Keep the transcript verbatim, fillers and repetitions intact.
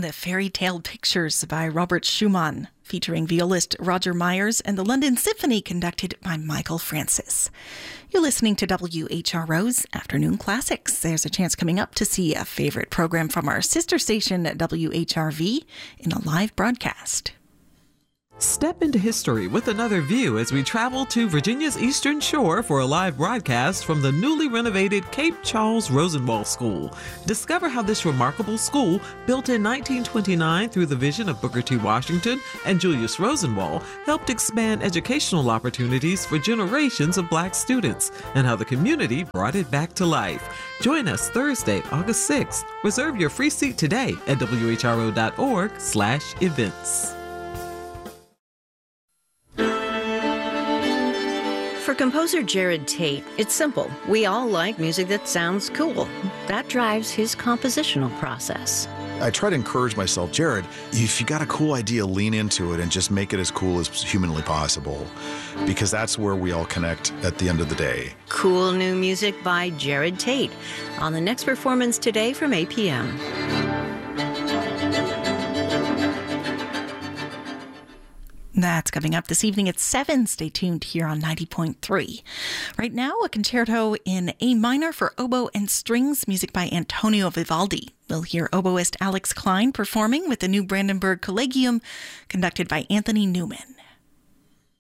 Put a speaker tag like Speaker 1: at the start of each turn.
Speaker 1: The Fairy Tale Pictures by Robert Schumann, featuring violist Roger Myers and the London Symphony conducted by Michael Francis. You're listening to W H R O's Afternoon Classics. There's a chance coming up to see a favorite program from our sister station at W H R V in a live broadcast.
Speaker 2: Step into history with another view as we travel to Virginia's Eastern Shore for a live broadcast from the newly renovated Cape Charles Rosenwald School. Discover how this remarkable school, built in nineteen twenty-nine through the vision of Booker T. Washington and Julius Rosenwald, helped expand educational opportunities for generations of Black students, and how the community brought it back to life. Join us Thursday, August sixth. Reserve your free seat today at W H R O dot org slash events.
Speaker 3: For composer Jared Tate, it's simple. We all like music that sounds cool. That drives his compositional process.
Speaker 4: I try to encourage myself, Jared, if you got a cool idea, lean into it and just make it as cool as humanly possible, because that's where we all connect at the end of the day.
Speaker 3: Cool new music by Jared Tate on the next performance today from eight p.m.
Speaker 1: That's coming up this evening at seven. Stay tuned here on ninety point three. Right now, a concerto in A minor for oboe and strings, music by Antonio Vivaldi. We'll hear oboist Alex Klein performing with the New Brandenburg Collegium, conducted by Anthony Newman.